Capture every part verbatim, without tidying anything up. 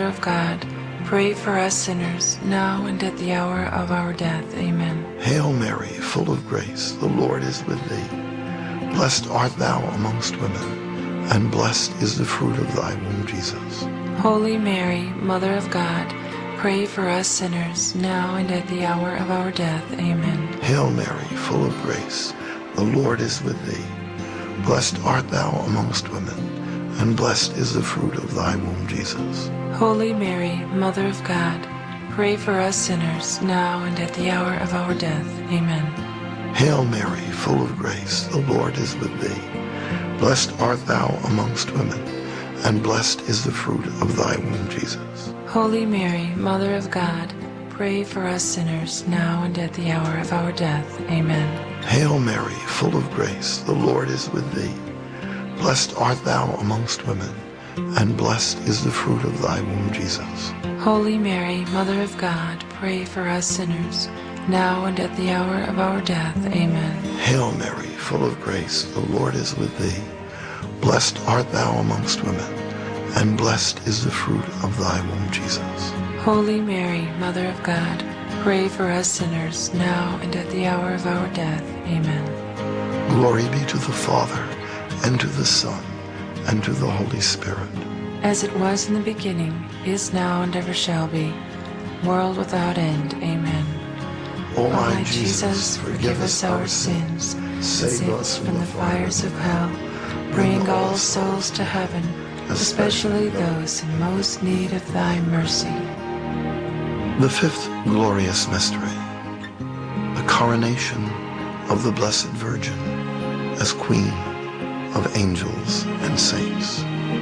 of God, pray for us sinners, now and at the hour of our death. Amen. Hail Mary, full of grace, the Lord is with thee. Blessed art thou amongst women, and blessed is the fruit of thy womb, Jesus. Holy Mary, Mother of God, pray for us sinners, now and at the hour of our death. Amen. Hail Mary, full of grace, the Lord is with thee. Blessed art thou amongst women, and blessed is the fruit of thy womb, Jesus. Holy Mary, Mother of God, pray for us sinners, now and at the hour of our death. Amen. Hail Mary, full of grace, the Lord is with thee. Blessed art thou amongst women, and blessed is the fruit of thy womb, Jesus. Holy Mary, Mother of God, pray for us sinners, now and at the hour of our death. Amen. Hail Mary, full of grace, the Lord is with thee. Blessed art thou amongst women, and blessed is the fruit of thy womb, Jesus. Holy Mary, Mother of God, pray for us sinners, now and at the hour of our death. Amen. Hail Mary, full of grace, the Lord is with thee. Blessed art thou amongst women, and blessed is the fruit of thy womb, Jesus. Holy Mary, Mother of God, pray for us sinners, now and at the hour of our death. Amen. Glory be to the Father, and to the Son, and to the Holy Spirit. As it was in the beginning, is now, and ever shall be, world without end. Amen. O my Jesus, forgive us our sins, save us from the fires of hell, bring all souls to heaven, especially those in most need of thy mercy. The fifth glorious mystery, the coronation of the Blessed Virgin as Queen of angels and saints.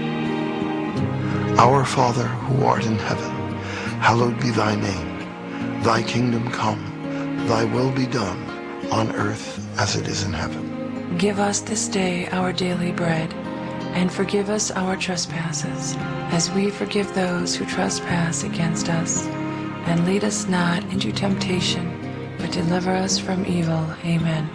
Our Father, who art in heaven, hallowed be thy name. Thy kingdom come, thy will be done, on earth as it is in heaven. Give us this day our daily bread, and forgive us our trespasses, as we forgive those who trespass against us. And lead us not into temptation, but deliver us from evil. Amen.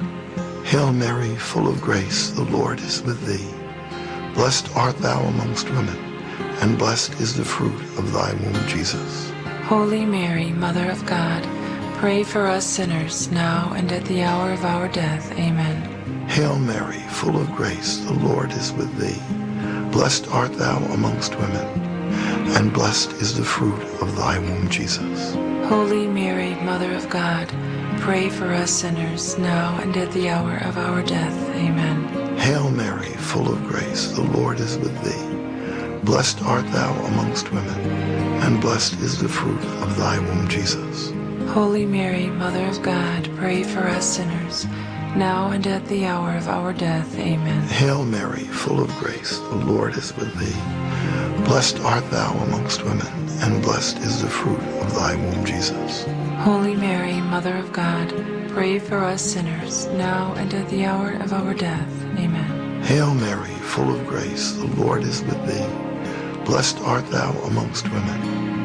Hail Mary, full of grace, the Lord is with thee. Blessed art thou amongst women, and blessed is the fruit of thy womb, Jesus. Holy Mary, Mother of God, pray for us sinners, now and at the hour of our death. Amen. Hail Mary, full of grace, the Lord is with thee. Blessed art thou amongst women, and blessed is the fruit of thy womb, Jesus. Holy Mary, Mother of God, pray for us sinners, now and at the hour of our death. Amen. Hail Mary, full of grace, the Lord is with thee. Blessed art thou amongst women, and blessed is the fruit of thy womb, Jesus. Holy Mary, Mother of God, pray for us sinners, now and at the hour of our death. Amen. Hail Mary, full of grace, the Lord is with thee. Blessed art thou amongst women, and blessed is the fruit of thy womb, Jesus. Holy Mary, Mother of God, pray for us sinners, now and at the hour of our death. Amen. Hail Mary, full of grace, the Lord is with thee. Blessed art thou amongst women,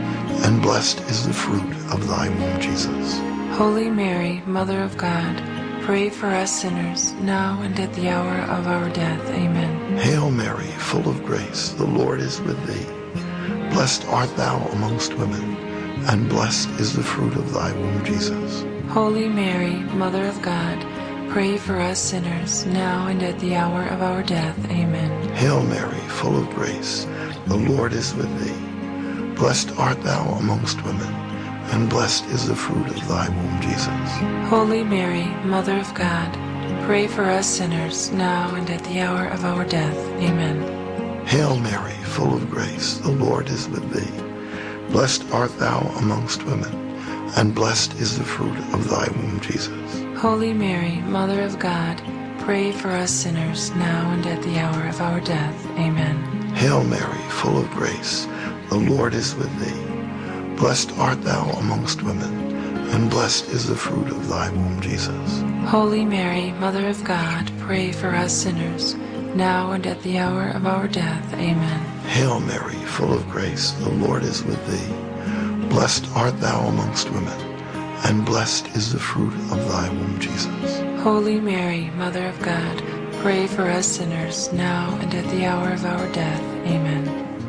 and blessed is the fruit of thy womb, Jesus. Holy Mary, Mother of God, pray for us sinners, now and at the hour of our death. Amen. Hail Mary, full of grace, the Lord is with thee. Blessed art thou amongst women, and blessed is the fruit of thy womb, Jesus. Holy Mary, Mother of God, pray for us sinners, now and at the hour of our death. Amen. Hail Mary, full of grace, the Lord is with thee. Blessed art thou amongst women, and blessed is the fruit of thy womb, Jesus. Holy Mary, Mother of God, pray for us sinners, now and at the hour of our death. Amen. Hail Mary, full of grace, the Lord is with thee. Blessed art thou amongst women, and blessed is the fruit of thy womb, Jesus. Holy Mary, Mother of God, pray for us sinners, now and at the hour of our death. Amen. Hail Mary, full of grace, the Lord is with thee. Blessed art thou amongst women, and blessed is the fruit of thy womb, Jesus. Holy Mary, Mother of God, pray for us sinners, now and at the hour of our death. Amen. Hail Mary, full of grace, the Lord is with thee. Blessed art thou amongst women, and blessed is the fruit of thy womb, Jesus. Holy Mary, Mother of God, pray for us sinners, now and at the hour of our death. Amen.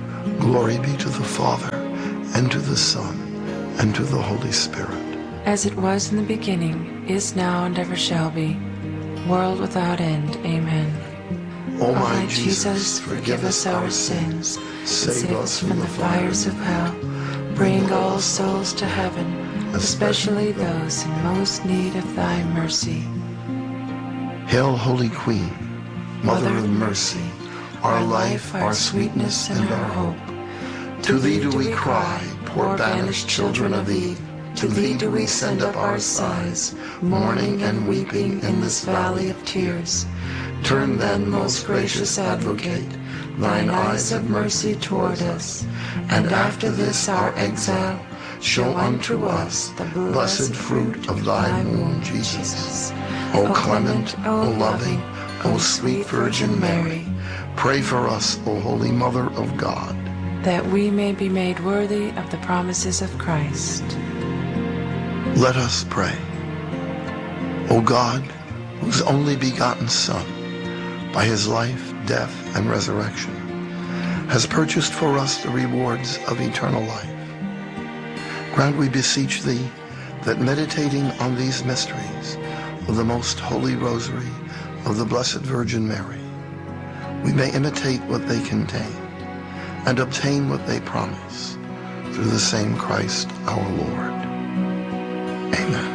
Glory be to the Father, and to the Son, and to the Holy Spirit. As it was in the beginning, is now, and ever shall be, world without end. Amen. O my Jesus, forgive us our sins, save us from the fires of hell, bring all souls to heaven, especially those in most need of thy mercy. Hail, Holy Queen, Mother of mercy, our life, our sweetness, and our hope. To thee do we cry, poor banished children of Eve. To thee do we send up our sighs, mourning and weeping in this valley of tears. Turn then, most gracious Advocate, thine eyes of mercy toward us, and after this our exile, show unto us the blessed fruit of thy womb, Jesus. O clement, O loving, O sweet Virgin Mary, pray for us, O Holy Mother of God, that we may be made worthy of the promises of Christ. Let us pray. O God, whose only begotten Son, by his life, death, and resurrection, has purchased for us the rewards of eternal life, grant, we beseech thee, that meditating on these mysteries of the most holy rosary of the Blessed Virgin Mary, we may imitate what they contain and obtain what they promise, through the same Christ our Lord. Amen.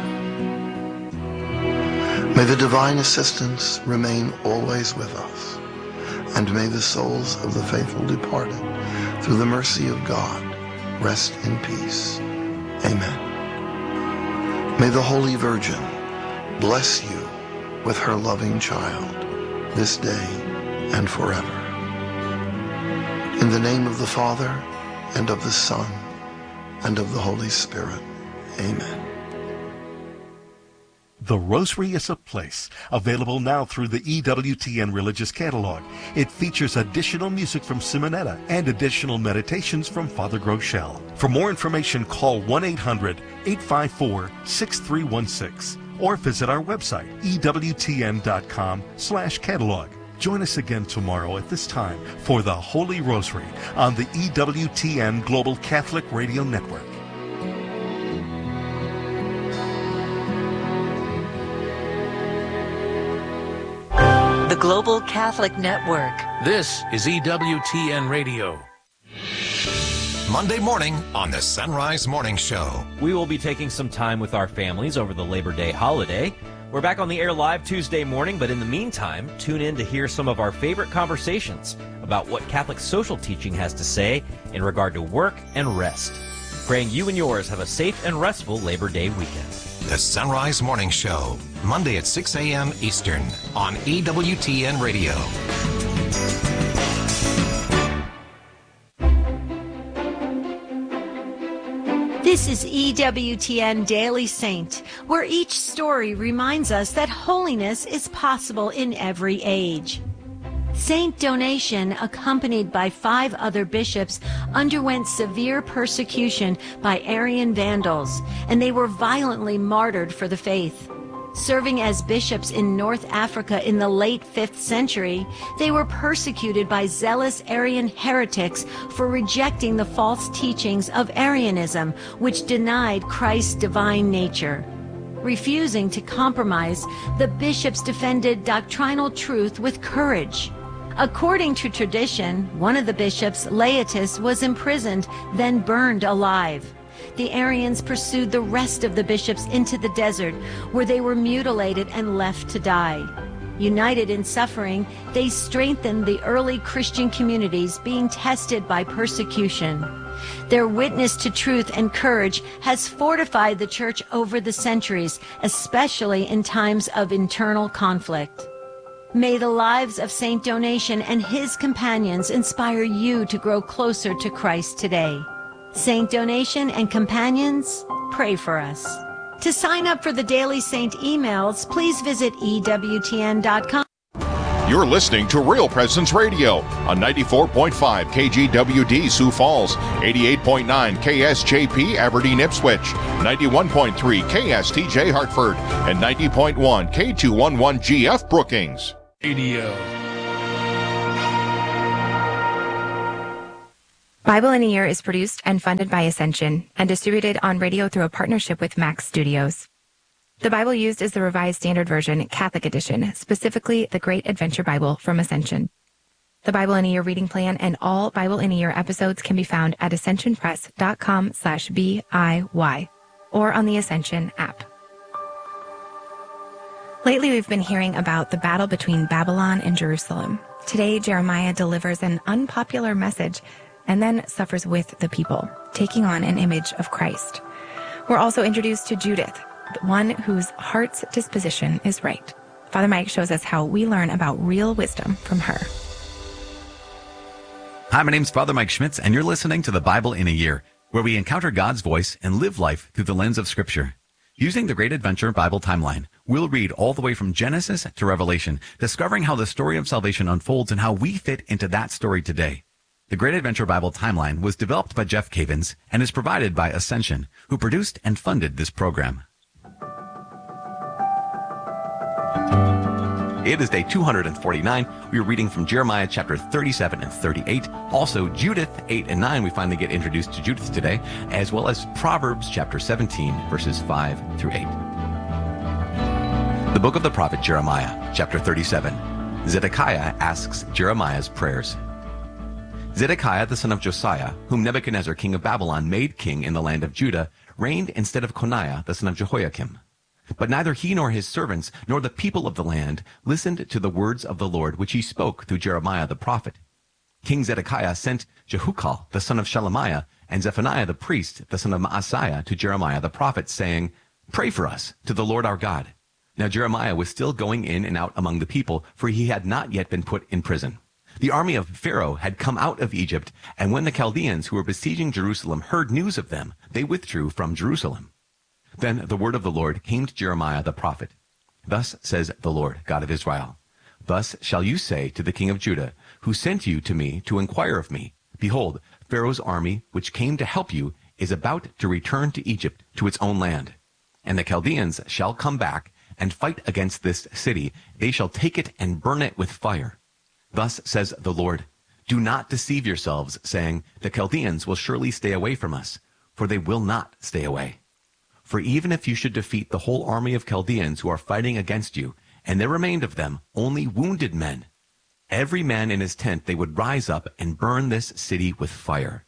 May the divine assistance remain always with us, and may the souls of the faithful departed, through the mercy of God, rest in peace. Amen. May the Holy Virgin bless you with her loving child, this day and forever. In the name of the Father, and of the Son, and of the Holy Spirit. Amen. The Rosary is a Place, available now through the E W T N Religious Catalog. It features additional music from Simonetta and additional meditations from Father Groeschel. For more information, call one eight hundred, eight five four, six three one six or visit our website, E W T N dot com slash catalog. Join us again tomorrow at this time for the Holy Rosary on the E W T N Global Catholic Radio Network. The Global Catholic Network. This is E W T N Radio. Monday morning on the Sunrise Morning Show. We will be taking some time with our families over the Labor Day holiday. We're back on the air live Tuesday morning, but in the meantime, tune in to hear some of our favorite conversations about what Catholic social teaching has to say in regard to work and rest. Praying you and yours have a safe and restful Labor Day weekend. The Sunrise Morning Show, Monday at six a.m. Eastern on E W T N Radio. This is E W T N Daily Saint, where each story reminds us that holiness is possible in every age. Saint Donation, accompanied by five other bishops, underwent severe persecution by Arian Vandals, and they were violently martyred for the faith. Serving as bishops in North Africa in the late fifth century, they were persecuted by zealous Arian heretics for rejecting the false teachings of Arianism, which denied Christ's divine nature. Refusing to compromise, the bishops defended doctrinal truth with courage. According to tradition, one of the bishops, Laetus, was imprisoned, then burned alive. The Arians pursued the rest of the bishops into the desert, where they were mutilated and left to die. United in suffering, they strengthened the early Christian communities being tested by persecution. Their witness to truth and courage has fortified the Church over the centuries, especially in times of internal conflict. May the lives of Saint Donation and his companions inspire you to grow closer to Christ today. Saint Donation and companions, pray for us. To sign up for the Daily Saint emails, please visit E W T N dot com. You're listening to Real Presence Radio on ninety-four point five K G W D Sioux Falls, eighty-eight point nine K S J P Aberdeen Ipswich, ninety-one point three K S T J Hartford, and ninety point one K two eleven G F Brookings. Radio. Bible in a Year is produced and funded by Ascension and distributed on radio through a partnership with Max Studios. The Bible used is the Revised Standard Version, Catholic Edition, specifically the Great Adventure Bible from Ascension. The Bible in a Year reading plan and all Bible in a Year episodes can be found at ascensionpress.com slash B-I-Y or on the Ascension app. Lately, we've been hearing about the battle between Babylon and Jerusalem. Today, Jeremiah delivers an unpopular message and then suffers with the people, taking on an image of Christ. We're also introduced to Judith, one whose heart's disposition is right. Father Mike shows us how we learn about real wisdom from her. Hi, my name's Father Mike Schmitz, and you're listening to the Bible in a Year, where we encounter God's voice and live life through the lens of Scripture. Using the Great Adventure Bible timeline, we'll read all the way from Genesis to Revelation, discovering how the story of salvation unfolds and how we fit into that story today. The Great Adventure Bible timeline was developed by Jeff Cavins and is provided by Ascension, who produced and funded this program. It is day two hundred forty-nine. We are reading from Jeremiah chapter thirty-seven and thirty-eight. Also, Judith eight and nine. We finally get introduced to Judith today, as well as Proverbs chapter seventeen, verses five through eight. The book of the prophet Jeremiah, chapter thirty-seven. Zedekiah asks Jeremiah's prayers. Zedekiah, the son of Josiah, whom Nebuchadnezzar, king of Babylon, made king in the land of Judah, reigned instead of Coniah, the son of Jehoiakim. But neither he nor his servants, nor the people of the land, listened to the words of the Lord which he spoke through Jeremiah the prophet. King Zedekiah sent Jehukal, the son of Shelemiah, and Zephaniah the priest, the son of Maaseiah, to Jeremiah the prophet, saying, "Pray for us to the Lord our God." Now Jeremiah was still going in and out among the people, for he had not yet been put in prison. The army of Pharaoh had come out of Egypt, and when the Chaldeans who were besieging Jerusalem heard news of them, they withdrew from Jerusalem. Then the word of the Lord came to Jeremiah the prophet. Thus says the Lord, God of Israel, "Thus shall you say to the king of Judah, who sent you to me to inquire of me, Behold, Pharaoh's army, which came to help you, is about to return to Egypt, to its own land. And the Chaldeans shall come back and fight against this city. They shall take it and burn it with fire. Thus says the Lord, Do not deceive yourselves, saying, The Chaldeans will surely stay away from us, for they will not stay away. For even if you should defeat the whole army of Chaldeans who are fighting against you, and there remained of them only wounded men, every man in his tent they would rise up and burn this city with fire."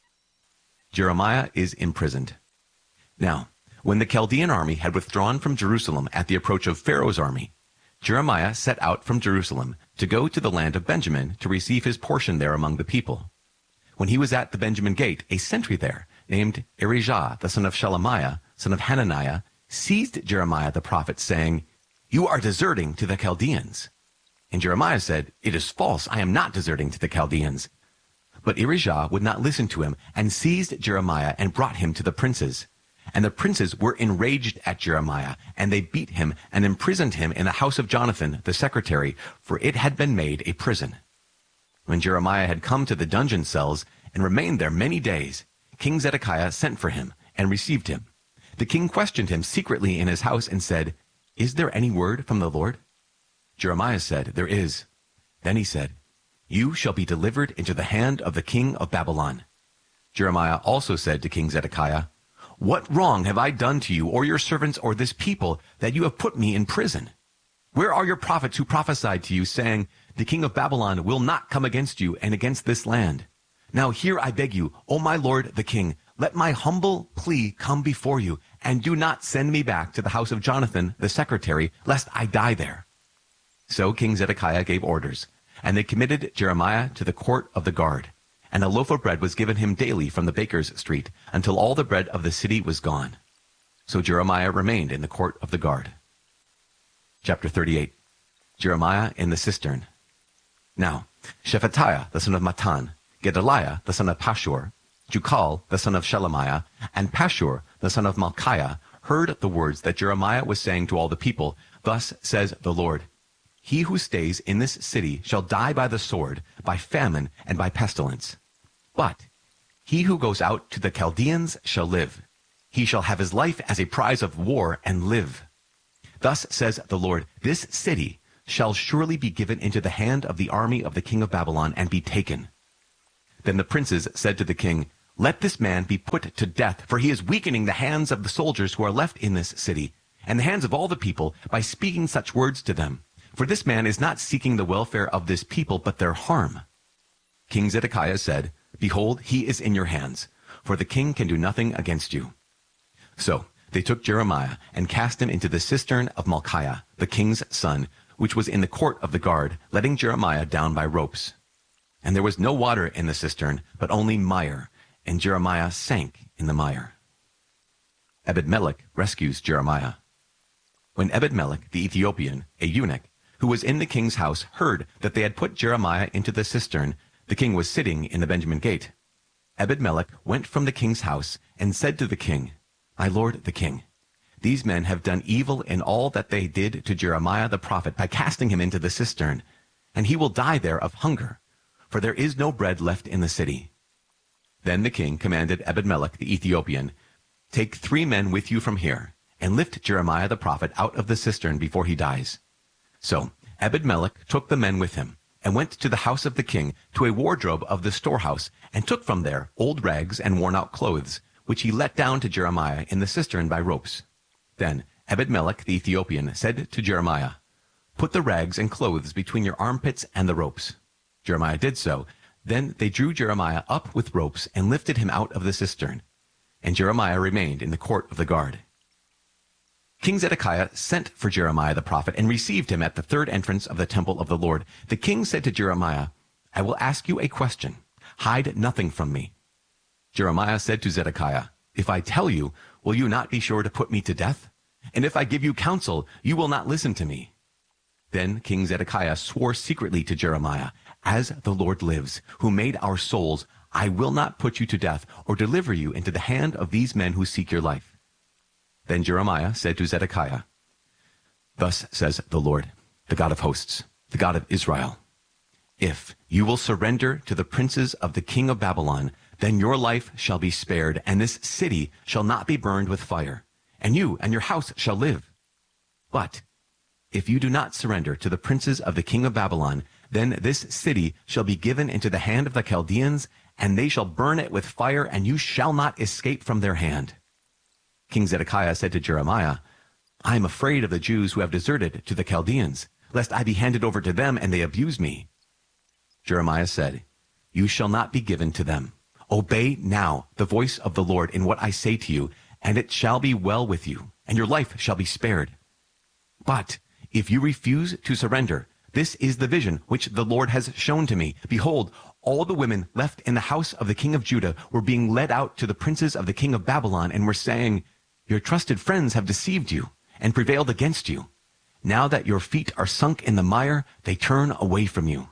Jeremiah is imprisoned. Now, when the Chaldean army had withdrawn from Jerusalem at the approach of Pharaoh's army, Jeremiah set out from Jerusalem to go to the land of Benjamin to receive his portion there among the people. When he was at the Benjamin gate, a sentry there, named Irijah, the son of Shelemiah, son of Hananiah, seized Jeremiah the prophet, saying, "You are deserting to the Chaldeans." And Jeremiah said, "It is false, I am not deserting to the Chaldeans." But Irijah would not listen to him, and seized Jeremiah and brought him to the princes. And the princes were enraged at Jeremiah, and they beat him and imprisoned him in the house of Jonathan, the secretary, for it had been made a prison. When Jeremiah had come to the dungeon cells and remained there many days, King Zedekiah sent for him and received him. The king questioned him secretly in his house and said, "Is there any word from the Lord?" Jeremiah said, "There is." Then he said, "You shall be delivered into the hand of the king of Babylon." Jeremiah also said to King Zedekiah, "What wrong have I done to you or your servants or this people that you have put me in prison? Where are your prophets who prophesied to you, saying, 'The king of Babylon will not come against you and against this land'? Now here I beg you, O my lord the king, let my humble plea come before you, and do not send me back to the house of Jonathan the secretary, lest I die there." So King Zedekiah gave orders, and they committed Jeremiah to the court of the guard. And a loaf of bread was given him daily from the baker's street, until all the bread of the city was gone. So Jeremiah remained in the court of the guard. Chapter thirty-eight. Jeremiah in the cistern. Now, Shephatiah the son of Matan, Gedaliah the son of Pashur, Jukal the son of Shelemiah, and Pashur the son of Malchiah heard the words that Jeremiah was saying to all the people, "Thus says the Lord, He who stays in this city shall die by the sword, by famine, and by pestilence. But he who goes out to the Chaldeans shall live. He shall have his life as a prize of war and live. Thus says the Lord, this city shall surely be given into the hand of the army of the king of Babylon and be taken. Then the princes said to the king, "Let this man be put to death, for he is weakening the hands of the soldiers who are left in this city, and the hands of all the people, by speaking such words to them. For this man is not seeking the welfare of this people, but their harm." King Zedekiah said, "Behold, he is in your hands, for the king can do nothing against you." So they took Jeremiah and cast him into the cistern of Malchiah, the king's son, which was in the court of the guard, letting Jeremiah down by ropes. And there was no water in the cistern, but only mire, and Jeremiah sank in the mire. Ebed-Melech rescues Jeremiah. When Ebed-Melech the Ethiopian, a eunuch, who was in the king's house, heard that they had put Jeremiah into the cistern, the king was sitting in the Benjamin gate. Ebed-Melech went from the king's house and said to the king, "My lord the king, these men have done evil in all that they did to Jeremiah the prophet by casting him into the cistern, and he will die there of hunger, for there is no bread left in the city." Then the king commanded Ebed-Melech the Ethiopian, "Take three men with you from here, and lift Jeremiah the prophet out of the cistern before he dies." So Ebed-Melech took the men with him, and went to the house of the king, to a wardrobe of the storehouse, and took from there old rags and worn-out clothes, which he let down to Jeremiah in the cistern by ropes. Then Ebed-Melech the Ethiopian said to Jeremiah, "Put the rags and clothes between your armpits and the ropes." Jeremiah did so. Then they drew Jeremiah up with ropes and lifted him out of the cistern. And Jeremiah remained in the court of the guard. King Zedekiah sent for Jeremiah the prophet and received him at the third entrance of the temple of the Lord. The king said to Jeremiah, "I will ask you a question. Hide nothing from me." Jeremiah said to Zedekiah, "If I tell you, will you not be sure to put me to death? And if I give you counsel, you will not listen to me." Then King Zedekiah swore secretly to Jeremiah, "As the Lord lives, who made our souls, I will not put you to death or deliver you into the hand of these men who seek your life." Then Jeremiah said to Zedekiah, "Thus says the Lord, the God of hosts, the God of Israel, if you will surrender to the princes of the king of Babylon, then your life shall be spared, and this city shall not be burned with fire, and you and your house shall live. But if you do not surrender to the princes of the king of Babylon, then this city shall be given into the hand of the Chaldeans, and they shall burn it with fire, and you shall not escape from their hand." King Zedekiah said to Jeremiah, "I am afraid of the Jews who have deserted to the Chaldeans, lest I be handed over to them and they abuse me." Jeremiah said, "You shall not be given to them. Obey now the voice of the Lord in what I say to you, and it shall be well with you, and your life shall be spared. But if you refuse to surrender, this is the vision which the Lord has shown to me. Behold, all the women left in the house of the king of Judah were being led out to the princes of the king of Babylon and were saying, 'Your trusted friends have deceived you and prevailed against you. Now that your feet are sunk in the mire, they turn away from you.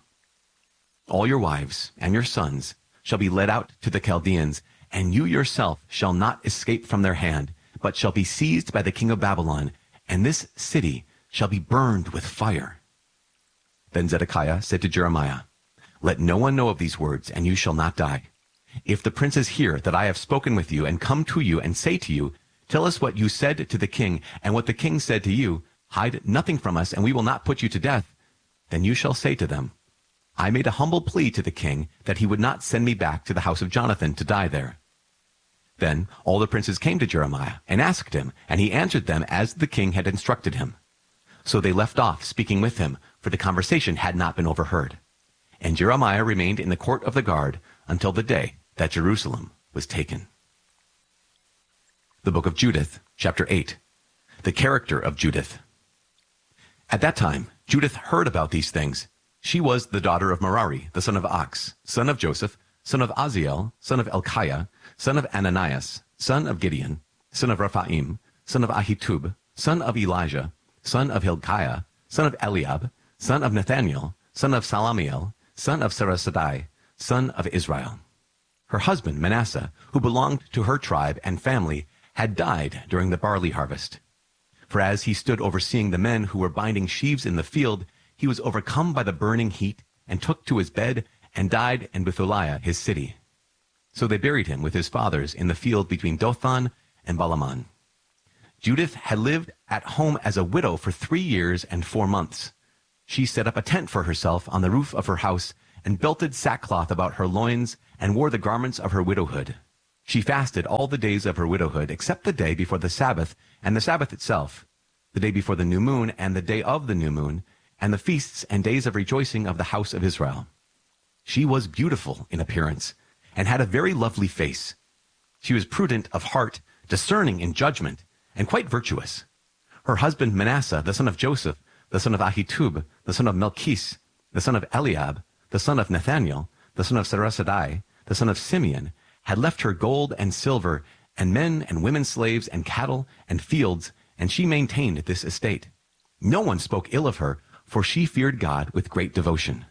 All your wives and your sons shall be led out to the Chaldeans, and you yourself shall not escape from their hand, but shall be seized by the king of Babylon, and this city shall be burned with fire.'" Then Zedekiah said to Jeremiah, "Let no one know of these words, and you shall not die. If the princes hear that I have spoken with you and come to you and say to you, 'Tell us what you said to the king and what the king said to you, hide nothing from us, and we will not put you to death,' then you shall say to them, 'I made a humble plea to the king that he would not send me back to the house of Jonathan to die there.'" Then all the princes came to Jeremiah and asked him, and he answered them as the king had instructed him. So they left off speaking with him, for the conversation had not been overheard. And Jeremiah remained in the court of the guard until the day that Jerusalem was taken. The book of Judith, chapter eight. The character of Judith. At that time, Judith heard about these things. She was the daughter of Merari, the son of Ox, son of Joseph, son of Aziel, son of Elkiah, son of Ananias, son of Gideon, son of Rephaim, son of Ahitub, son of Elijah, son of Hilkiah, son of Eliab, son of Nathaniel, son of Salamiel, son of Sarasadai, son of Israel. Her husband Manasseh, who belonged to her tribe and family, had died during the barley harvest. For as he stood overseeing the men who were binding sheaves in the field, he was overcome by the burning heat, and took to his bed, and died in Betholiah his city. So they buried him with his fathers in the field between Dothan and Balaman. Judith had lived at home as a widow for three years and four months. She set up a tent for herself on the roof of her house, and belted sackcloth about her loins, and wore the garments of her widowhood. She fasted all the days of her widowhood, except the day before the Sabbath, and the Sabbath itself, the day before the new moon, and the day of the new moon, and the feasts and days of rejoicing of the house of Israel. She was beautiful in appearance, and had a very lovely face. She was prudent of heart, discerning in judgment, and quite virtuous. Her husband Manasseh, the son of Joseph, the son of Ahitub, the son of Melchis, the son of Eliab, the son of Nathaniel, the son of Sarasadai, the son of Simeon, had left her gold and silver, and men and women slaves, and cattle and fields, and she maintained this estate. No one spoke ill of her, for she feared God with great devotion.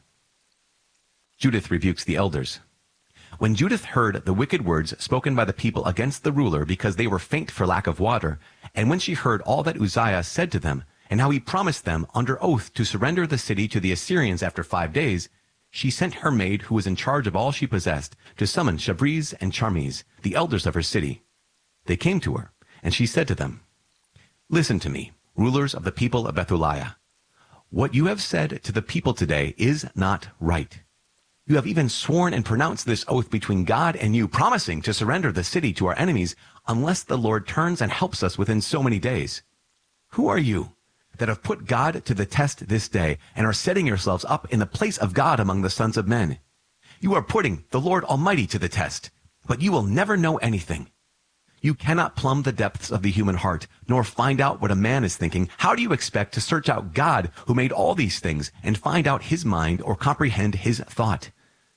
Judith rebukes the elders. When Judith heard the wicked words spoken by the people against the ruler because they were faint for lack of water, and when she heard all that Uzziah said to them, and how he promised them under oath to surrender the city to the Assyrians after five days, she sent her maid, who was in charge of all she possessed, to summon Shabriz and Charmiz, the elders of her city. They came to her, and she said to them, "Listen to me, rulers of the people of Bethuliah. What you have said to the people today is not right. You have even sworn and pronounced this oath between God and you, promising to surrender the city to our enemies unless the Lord turns and helps us within so many days. Who are you that have put God to the test this day and are setting yourselves up in the place of God among the sons of men? You are putting the Lord Almighty to the test, but you will never know anything. You cannot plumb the depths of the human heart, nor find out what a man is thinking. How do you expect to search out God who made all these things and find out his mind or comprehend his thought?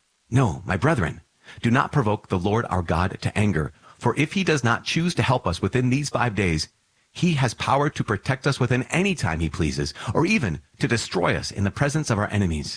No, my brethren, do not provoke the Lord our God to anger, for if he does not choose to help us within these five days, he has power to protect us within any time he pleases, or even to destroy us in the presence of our enemies.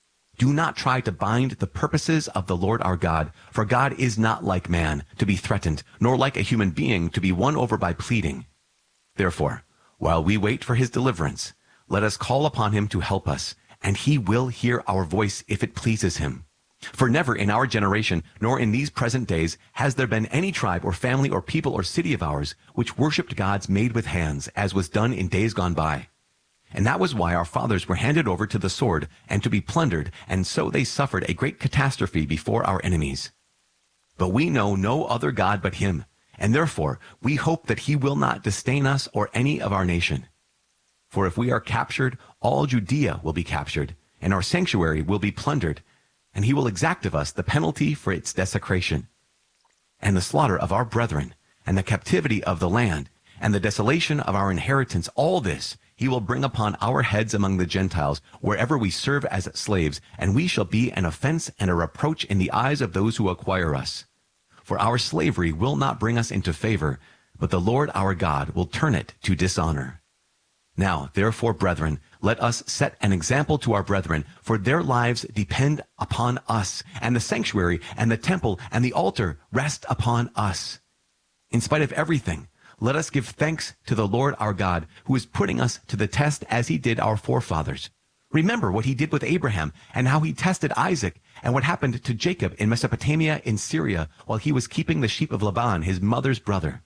Do not try to bind the purposes of the Lord our God, for God is not like man to be threatened, nor like a human being to be won over by pleading. Therefore, while we wait for his deliverance, let us call upon him to help us, and he will hear our voice if it pleases him. For never in our generation, nor in these present days, has there been any tribe or family or people or city of ours which worshipped gods made with hands, as was done in days gone by. And that was why our fathers were handed over to the sword and to be plundered, and so they suffered a great catastrophe before our enemies. But we know no other God but him, and therefore we hope that he will not disdain us or any of our nation. For if we are captured, all Judea will be captured, and our sanctuary will be plundered, and he will exact of us the penalty for its desecration. And the slaughter of our brethren, and the captivity of the land, and the desolation of our inheritance, all this he will bring upon our heads among the Gentiles, wherever we serve as slaves, and we shall be an offense and a reproach in the eyes of those who acquire us. For our slavery will not bring us into favor, but the Lord our God will turn it to dishonor. Now, therefore, brethren, let us set an example to our brethren, for their lives depend upon us, and the sanctuary and the temple and the altar rest upon us. In spite of everything, let us give thanks to the Lord our God, who is putting us to the test as he did our forefathers. Remember what he did with Abraham, and how he tested Isaac, and what happened to Jacob in Mesopotamia in Syria, while he was keeping the sheep of Laban, his mother's brother.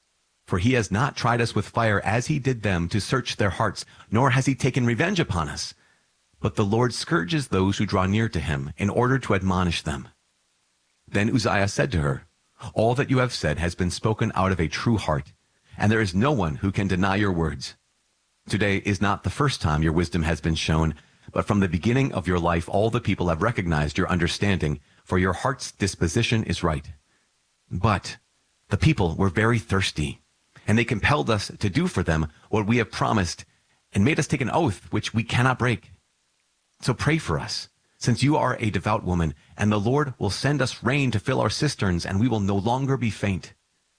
For he has not tried us with fire as he did them to search their hearts, nor has he taken revenge upon us. But the Lord scourges those who draw near to him, in order to admonish them. Then Uzziah said to her, "All that you have said has been spoken out of a true heart, and there is no one who can deny your words. Today is not the first time your wisdom has been shown, but from the beginning of your life all the people have recognized your understanding, for your heart's disposition is right. But the people were very thirsty, and they compelled us to do for them what we have promised, and made us take an oath which we cannot break. So pray for us, since you are a devout woman, and the Lord will send us rain to fill our cisterns, and we will no longer be faint."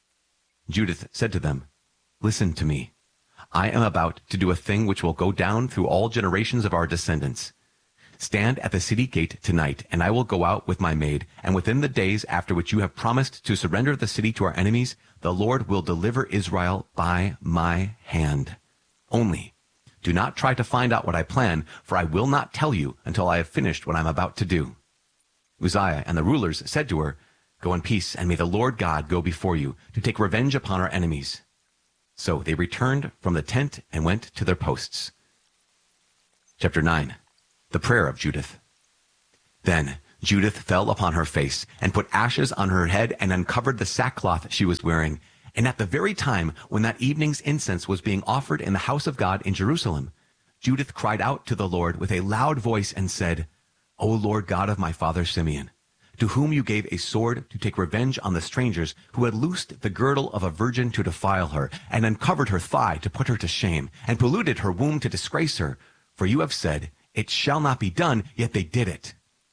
Judith said to them, "Listen to me. I am about to do a thing which will go down through all generations of our descendants. Stand at the city gate tonight, and I will go out with my maid, and within the days after which you have promised to surrender the city to our enemies, the Lord will deliver Israel by my hand. Only do not try to find out what I plan, for I will not tell you until I have finished what I am about to do." Uzziah and the rulers said to her, "Go in peace, and may the Lord God go before you, to take revenge upon our enemies." So they returned from the tent and went to their posts. Chapter nine. The prayer of Judith. Then Judith fell upon her face and put ashes on her head and uncovered the sackcloth she was wearing. And at the very time when that evening's incense was being offered in the house of God in Jerusalem, Judith cried out to the Lord with a loud voice and said, O Lord God of my father Simeon, to whom you gave a sword to take revenge on the strangers who had loosed the girdle of a virgin to defile her, and uncovered her thigh to put her to shame, and polluted her womb to disgrace her. For you have said, it shall not be done, yet they did it.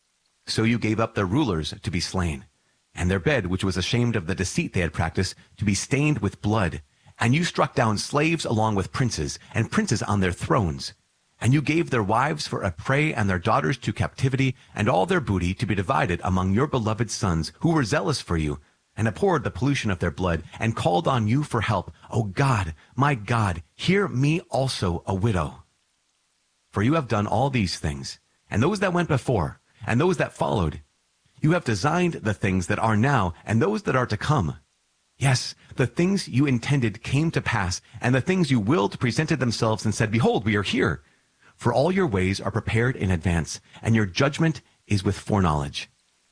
So you gave up their rulers to be slain, and their bed, which was ashamed of the deceit they had practiced, to be stained with blood. And you struck down slaves along with princes, and princes on their thrones. And you gave their wives for a prey and their daughters to captivity, and all their booty to be divided among your beloved sons, who were zealous for you, and abhorred the pollution of their blood, and called on you for help. O God, my God, hear me also a widow. For you have done all these things, and those that went before, and those that followed. You have designed the things that are now, and those that are to come. Yes, the things you intended came to pass, and the things you willed presented themselves and said, Behold, we are here. For all your ways are prepared in advance, and your judgment is with foreknowledge.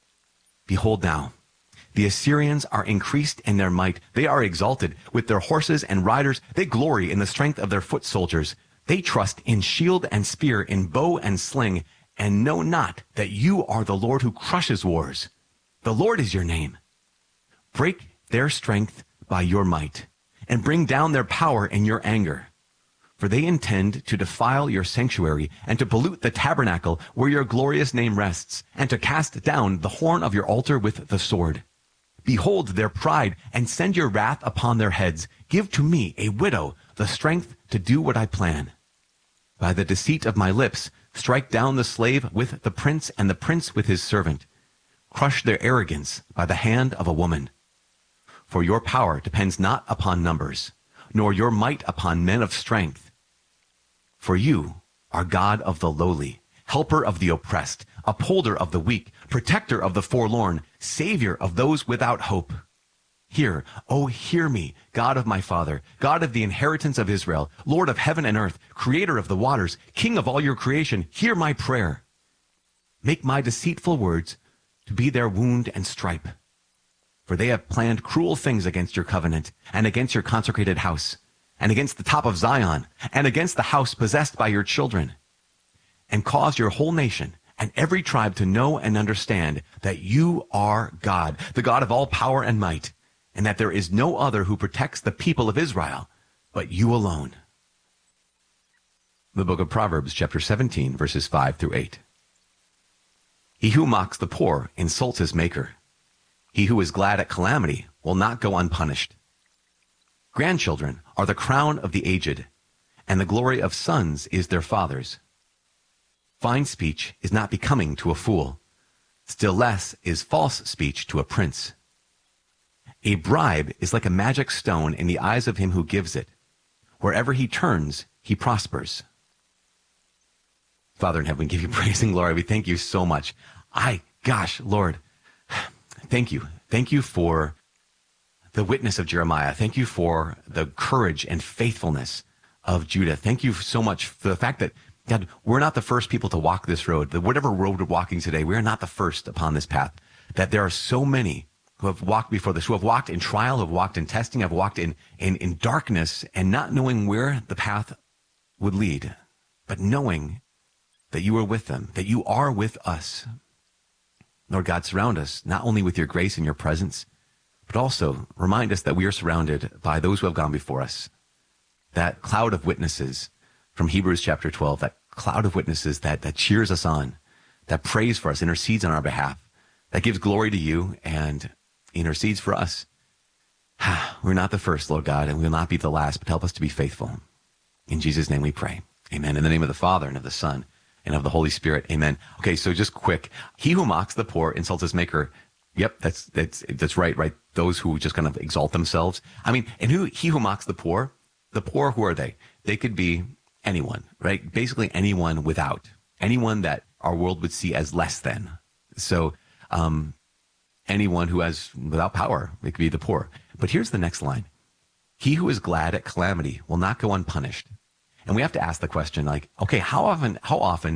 Behold now, the Assyrians are increased in their might. They are exalted. With their horses and riders, they glory in the strength of their foot soldiers. They trust in shield and spear, in bow and sling, and know not that you are the Lord who crushes wars. The Lord is your name. Break their strength by your might, and bring down their power in your anger. For they intend to defile your sanctuary, and to pollute the tabernacle where your glorious name rests, and to cast down the horn of your altar with the sword. Behold their pride, and send your wrath upon their heads. Give to me, a widow, the strength to do what I plan. By the deceit of my lips, strike down the slave with the prince, and the prince with his servant. Crush their arrogance by the hand of a woman. For your power depends not upon numbers, nor your might upon men of strength. For you are God of the lowly, helper of the oppressed, upholder of the weak, protector of the forlorn, savior of those without hope. Hear, oh, hear me, God of my father, God of the inheritance of Israel, Lord of heaven and earth, creator of the waters, king of all your creation, hear my prayer. Make my deceitful words to be their wound and stripe. For they have planned cruel things against your covenant, and against your consecrated house, and against the top of Zion, and against the house possessed by your children, and cause your whole nation and every tribe to know and understand that you are God, the God of all power and might, and that there is no other who protects the people of Israel but you alone. The book of Proverbs, chapter seventeen, verses five through eight. He who mocks the poor insults his maker. He who is glad at calamity will not go unpunished. Grandchildren are the crown of the aged, and the glory of sons is their fathers. Fine speech is not becoming to a fool, still less is false speech to a prince. A bribe is like a magic stone in the eyes of him who gives it. Wherever he turns, he prospers. Father in heaven, we give you praise and glory. We thank you so much. I, gosh, Lord, thank you. Thank you for the witness of Jeremiah. Thank you for the courage and faithfulness of Judah. Thank you so much for the fact that, God, we're not the first people to walk this road. That whatever road we're walking today, we are not the first upon this path. That there are so many who have walked before this, who have walked in trial, who have walked in testing, have walked in, in, in darkness, and not knowing where the path would lead, but knowing that you are with them, that you are with us. Lord God, surround us not only with your grace and your presence, but also remind us that we are surrounded by those who have gone before us. That cloud of witnesses from Hebrews chapter twelve, that cloud of witnesses that, that cheers us on, that prays for us, intercedes on our behalf, that gives glory to you and intercedes for us. We're not the first, Lord God, and we will not be the last, but help us to be faithful. In Jesus' name we pray. Amen. In the name of the Father, and of the Son, and of the Holy Spirit. Amen. Okay, so just quick. He who mocks the poor insults his maker. Yep, that's that's that's right, right. Those who just kind of exalt themselves. I mean, and who he who mocks the poor, the poor, who are they? They could be anyone, right? Basically anyone without, anyone that our world would see as less than. So um, anyone who has without power, it could be the poor. But here's the next line. He who is glad at calamity will not go unpunished. And we have to ask the question, like, okay, how often, how often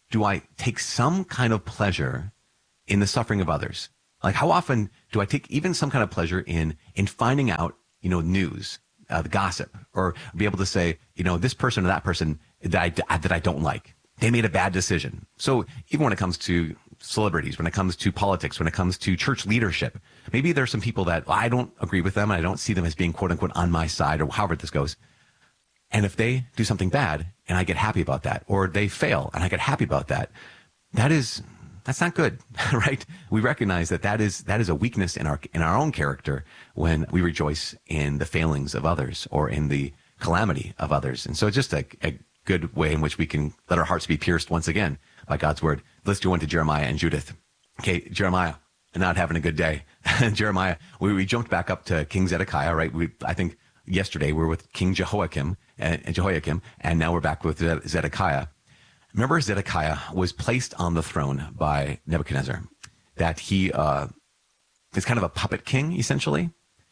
do I take some kind of pleasure in the suffering of others? Like, how often do I take even some kind of pleasure in in finding out, you know, news, uh, the gossip, or be able to say, you know, this person or that person that I, that I don't like, they made a bad decision. So even when it comes to celebrities, when it comes to politics, when it comes to church leadership, maybe there's some people that well, I don't agree with them and I don't see them as being quote unquote on my side, or however this goes. And if they do something bad and I get happy about that, or they fail and I get happy about that, that is, that's not good, right? We recognize that that is, that is a weakness in our, in our own character when we rejoice in the failings of others or in the calamity of others. And so it's just a, a good way in which we can let our hearts be pierced once again by God's word. Let's do one to Jeremiah and Judith. Okay, Jeremiah, not having a good day. Jeremiah, we, we jumped back up to King Zedekiah, right? We, I think yesterday we were with King Jehoiakim and, and Jehoiakim, and now we're back with Zedekiah. Remember, Zedekiah was placed on the throne by Nebuchadnezzar, that he uh, is kind of a puppet king, essentially.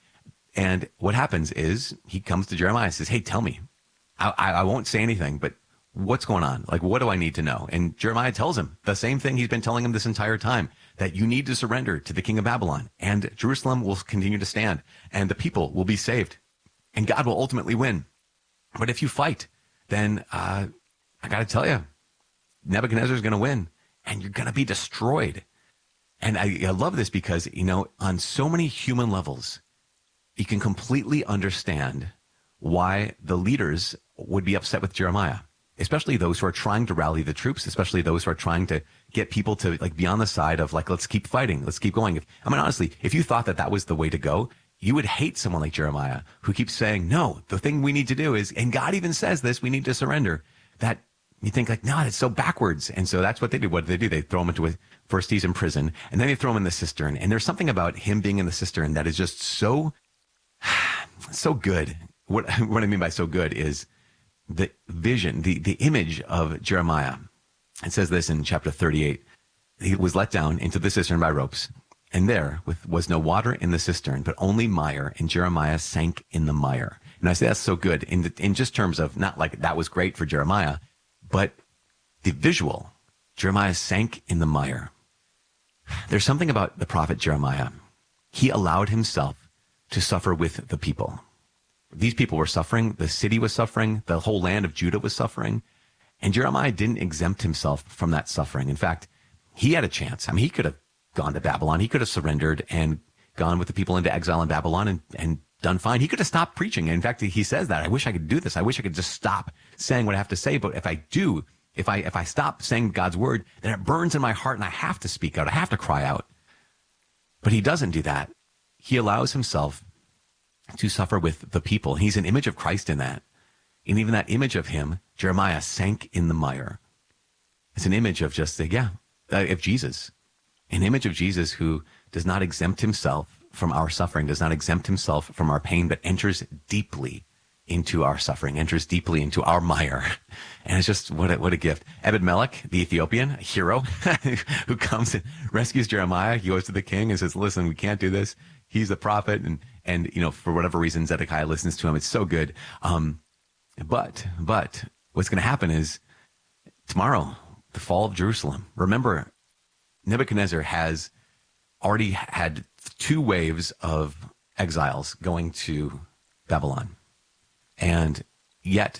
And what happens is he comes to Jeremiah and says, hey, tell me. I, I won't say anything, but what's going on? Like, what do I need to know? And Jeremiah tells him the same thing he's been telling him this entire time, that you need to surrender to the king of Babylon, and Jerusalem will continue to stand, and the people will be saved, and God will ultimately win. But if you fight, then uh, I got to tell you, Nebuchadnezzar is going to win, and you're going to be destroyed. And I, I love this because, you know, on so many human levels, you can completely understand why the leaders would be upset with Jeremiah, especially those who are trying to rally the troops, especially those who are trying to get people to like be on the side of like, let's keep fighting, let's keep going. If, I mean, honestly, if you thought that that was the way to go, you would hate someone like Jeremiah who keeps saying, no, the thing we need to do is, and God even says this, we need to surrender. That you think like, no, it's so backwards. And so that's what they do. What do they do? They throw him into a, first he's in prison, and then they throw him in the cistern. And there's something about him being in the cistern that is just so, so good. What, what I mean by so good is the vision, the, the image of Jeremiah. It says this in chapter thirty-eight. He was let down into the cistern by ropes, and there with, was no water in the cistern, but only mire, and Jeremiah sank in the mire. And I say that's so good in, the, in just terms of not like that was great for Jeremiah, but the visual. Jeremiah sank in the mire. There's something about the prophet Jeremiah. He allowed himself to suffer with the people. These people were suffering. The city was suffering. The whole land of Judah was suffering. And Jeremiah didn't exempt himself from that suffering. In fact, he had a chance. I mean, he could have gone to Babylon. He could have surrendered and gone with the people into exile in Babylon and, and done fine. He could have stopped preaching. In fact, he says that. I wish I could do this. I wish I could just stop saying what I have to say. But if I do, if I, if I stop saying God's word, then it burns in my heart and I have to speak out. I have to cry out. But he doesn't do that. He allows himself to suffer with the people. He's an image of Christ in that. And even that image of him, Jeremiah sank in the mire. It's an image of just, yeah, of Jesus. An image of Jesus who does not exempt himself from our suffering, does not exempt himself from our pain, but enters deeply into our suffering, enters deeply into our mire. And it's just, what a, what a gift. Ebed-Melech, the Ethiopian hero, who comes and rescues Jeremiah. He goes to the king and says, listen, we can't do this. He's the prophet. And, and, you know, for whatever reason, Zedekiah listens to him. It's so good. Um, but, but what's going to happen is tomorrow, the fall of Jerusalem. Remember, Nebuchadnezzar has already had two waves of exiles going to Babylon. And yet,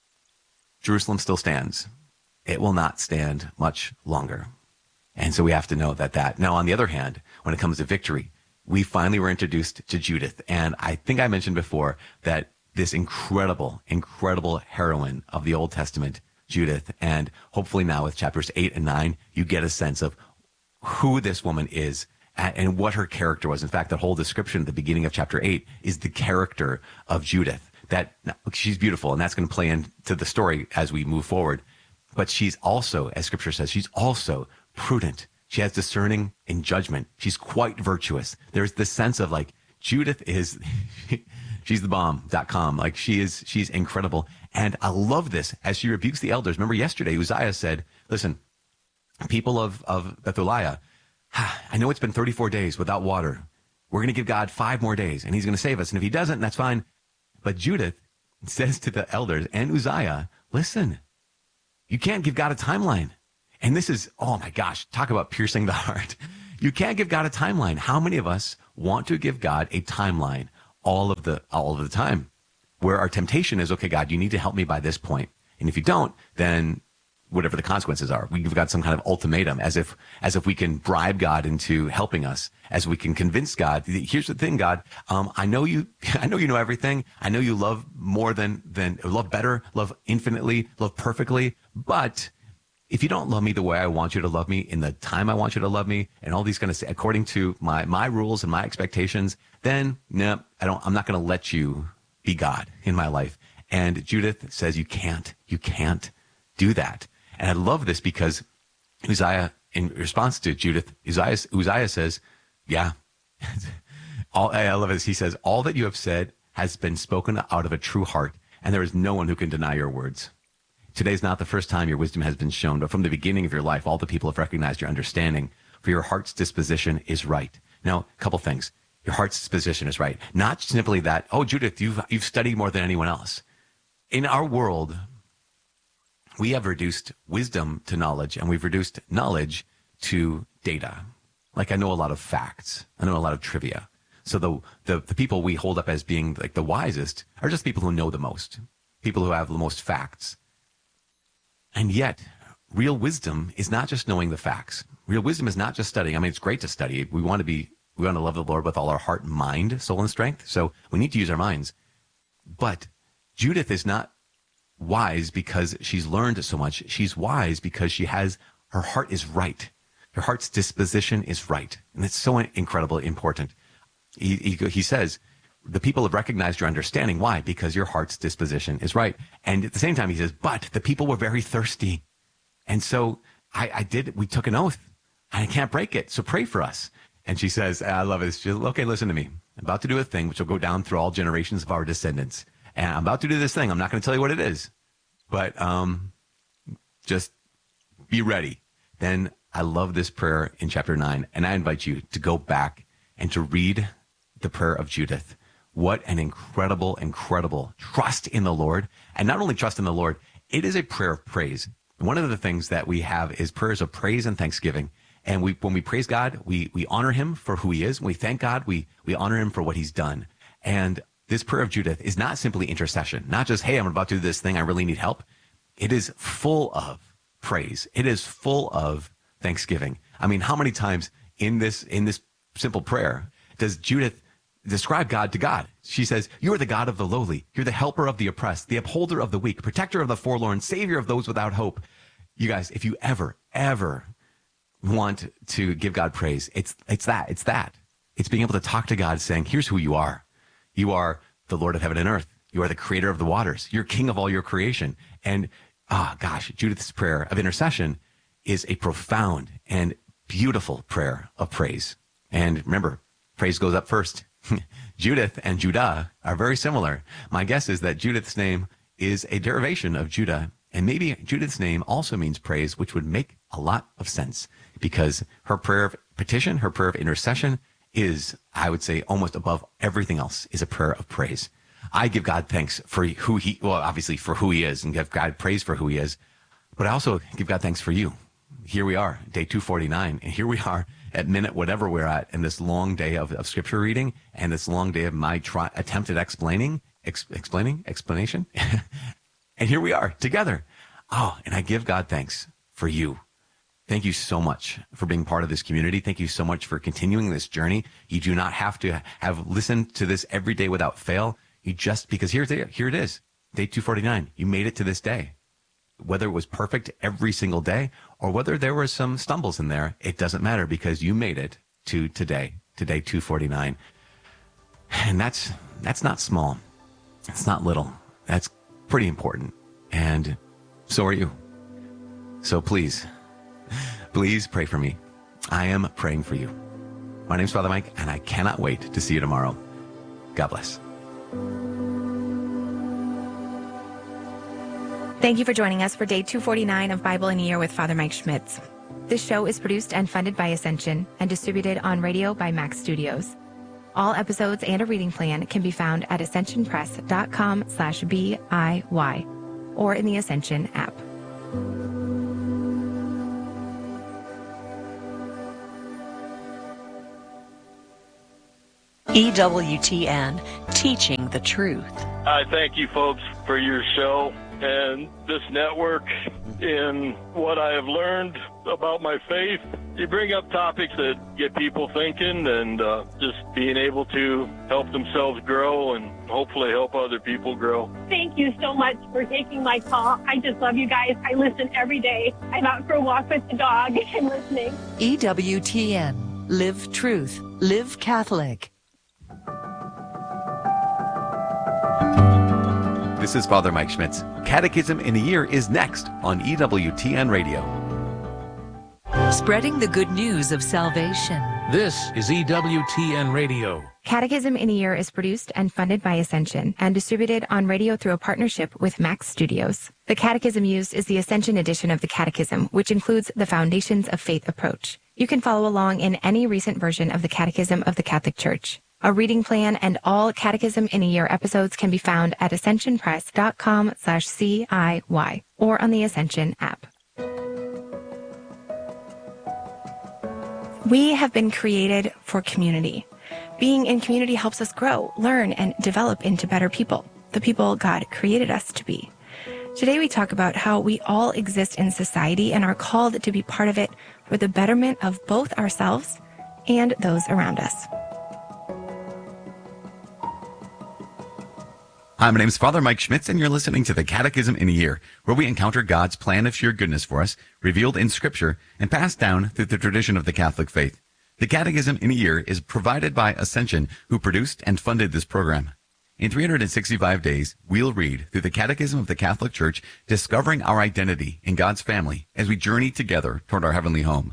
Jerusalem still stands. It will not stand much longer. And so we have to know that that. Now, on the other hand, when it comes to victory, we finally were introduced to Judith. And I think I mentioned before that this incredible, incredible heroine of the Old Testament, Judith, and hopefully now with chapters eight and nine, you get a sense of who this woman is and what her character was. In fact, the whole description at the beginning of chapter eight is the character of Judith. That she's beautiful, and that's going to play into the story as we move forward. But she's also, as scripture says, she's also prudent. She has discerning in judgment. She's quite virtuous. There's this sense of like, Judith is, she's the bomb dot com. Like she is, she's incredible. And I love this as she rebukes the elders. Remember yesterday, Uzziah said, listen, people of, of Betholiah, I know it's been thirty-four days without water. We're going to give God five more days and he's going to save us. And if he doesn't, that's fine. But Judith says to the elders and Uzziah, listen, you can't give God a timeline. And this is, oh my gosh, talk about piercing the heart. You can't give God a timeline. How many of us want to give God a timeline all of the all of the time? Where our temptation is, okay, God, you need to help me by this point. And if you don't, then whatever the consequences are, we've got some kind of ultimatum, as if as if we can bribe God into helping us, as we can convince God. Here's the thing, God, um, I know you, I know you know everything. I know you love more than than love better, love infinitely, love perfectly. But if you don't love me the way I want you to love me, in the time I want you to love me, and all these kind of, according to my my rules and my expectations, then no, I don't. I'm not going to let you be God in my life. And Judith says, you can't, you can't do that. And I love this because Uzziah, in response to Judith, Uzziah, Uzziah says, yeah, all, I love this. He says, all that you have said has been spoken out of a true heart, and there is no one who can deny your words. Today's not the first time your wisdom has been shown, but from the beginning of your life, all the people have recognized your understanding, for your heart's disposition is right. Now, a couple things. Your heart's disposition is right. Not simply that, oh, Judith, you've, you've studied more than anyone else. In our world, we have reduced wisdom to knowledge, and we've reduced knowledge to data. Like, I know a lot of facts. I know a lot of trivia. So the, the, the people we hold up as being like the wisest are just people who know the most, people who have the most facts. And yet, real wisdom is not just knowing the facts. Real wisdom is not just studying. I mean, it's great to study. We want to be, we want to love the Lord with all our heart, mind, soul, and strength. So we need to use our minds. But Judith is not wise because she's learned so much. She's wise because she has, her heart is right. Her heart's disposition is right. And it's so incredibly important. He, he, he says, the people have recognized your understanding. Why? Because your heart's disposition is right. And at the same time, he says, but the people were very thirsty. And so I, I did, we took an oath. I can't break it. So pray for us. And she says, I love it. She says, okay, listen to me. I'm about to do a thing which will go down through all generations of our descendants. And I'm about to do this thing. I'm not going to tell you what it is, but um, just be ready. Then I love this prayer in chapter nine. And I invite you to go back and to read the prayer of Judith. What an incredible, incredible trust in the Lord. And not only trust in the Lord, it is a prayer of praise. One of the things that we have is prayers of praise and thanksgiving. And we, when we praise God, we, we honor him for who he is. When we thank God, we, we honor him for what he's done. And this prayer of Judith is not simply intercession, not just, hey, I'm about to do this thing, I really need help. It is full of praise. It is full of thanksgiving. I mean, how many times in this, in this simple prayer does Judith describe God to God? She says, you are the God of the lowly. You're the helper of the oppressed, the upholder of the weak, protector of the forlorn, savior of those without hope. You guys, if you ever, ever want to give God praise, it's, it's that, it's that. It's being able to talk to God saying, here's who you are. You are the Lord of heaven and earth. You are the creator of the waters. You're king of all your creation. And, ah, oh, gosh, Judith's prayer of intercession is a profound and beautiful prayer of praise. And remember, praise goes up first. Judith and Judah are very similar. My guess is that Judith's name is a derivation of Judah. And maybe Judith's name also means praise, which would make a lot of sense because her prayer of petition, her prayer of intercession is, I would say, almost above everything else, is a prayer of praise. I give God thanks for who he, well, obviously for who he is, and give God praise for who he is. But I also give God thanks for you. Here we are, day two forty-nine, and here we are at minute whatever we're at in this long day of, of scripture reading and this long day of my try, attempt at explaining, ex, explaining, explanation. And here we are together. Oh, and I give God thanks for you. Thank you so much for being part of this community. Thank you so much for continuing this journey. You do not have to have listened to this every day without fail. You just, because here's it, here it is, day two forty-nine. You made it to this day. Whether it was perfect every single day or whether there were some stumbles in there, it doesn't matter because you made it to today, to day two forty-nine. And that's, that's not small. It's not little. That's pretty important. And so are you. So please, please pray for me. I am praying for you. My name's Father Mike, and I cannot wait to see you tomorrow. God bless. Thank you for joining us for day two forty-nine of Bible in a Year with Father Mike Schmitz. This show is produced and funded by Ascension and distributed on radio by Max Studios. All episodes and a reading plan can be found at ascensionpress.com slash B-I-Y or in the Ascension app. E W T N, teaching the truth. I thank you folks for your show and this network and what I have learned about my faith. You bring up topics that get people thinking and uh, just being able to help themselves grow and hopefully help other people grow. Thank you so much for taking my call. I just love you guys. I listen every day. I'm out for a walk with the dog and listening. E W T N, live truth, live Catholic. This is Father Mike Schmitz. Catechism in a Year is next on E W T N Radio. Spreading the good news of salvation. This is E W T N Radio. Catechism in a Year is produced and funded by Ascension and distributed on radio through a partnership with Max Studios. The catechism used is the Ascension edition of the Catechism, which includes the Foundations of Faith approach. You can follow along in any recent version of the Catechism of the Catholic Church. A reading plan and all Catechism in a Year episodes can be found at ascensionpress.com slash CIY or on the Ascension app. We have been created for community. Being in community helps us grow, learn, and develop into better people, the people God created us to be. Today we talk about how we all exist in society and are called to be part of it for the betterment of both ourselves and those around us. Hi, my name is Father Mike Schmitz, and you're listening to the Catechism in a Year, where we encounter God's plan of sheer goodness for us, revealed in Scripture, and passed down through the tradition of the Catholic faith. The Catechism in a Year is provided by Ascension, who produced and funded this program. In three hundred sixty-five days, we'll read through the Catechism of the Catholic Church, discovering our identity in God's family as we journey together toward our heavenly home.